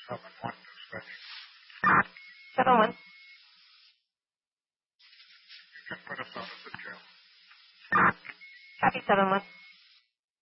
7-1 dispatch. 7-1. You can put us out of the jail. Copy 7-1.